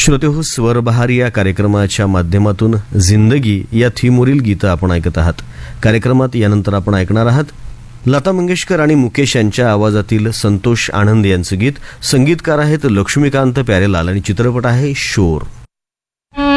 श्रोतेहो, स्वरबहार या कार्यक्रमाच्या माध्यमातून जिंदगी या थीमवरील गीतं आपण ऐकत आहात. कार्यक्रमात यानंतर आपण ऐकणार आहात लता मंगेशकर आणि मुकेश यांच्या आवाजातील संतोष आनंद यांचं गीत. संगीतकार आहेत लक्ष्मीकांत प्यारेलाल आणि चित्रपट आहे शोर.